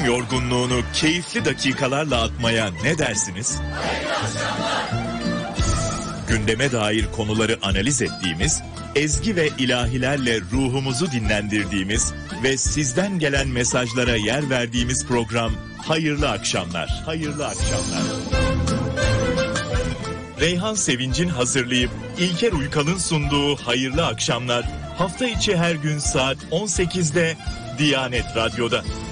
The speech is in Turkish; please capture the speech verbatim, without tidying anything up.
gün yorgunluğunu keyifli dakikalarla atmaya ne dersiniz? Gündeme dair konuları analiz ettiğimiz, ezgi ve ilahilerle ruhumuzu dinlendirdiğimiz ve sizden gelen mesajlara yer verdiğimiz program Hayırlı Akşamlar. Hayırlı Akşamlar. Reyhan Sevinç'in hazırlayıp İlker Uykal'ın sunduğu Hayırlı Akşamlar hafta içi her gün saat on sekizde Diyanet Radyo'da.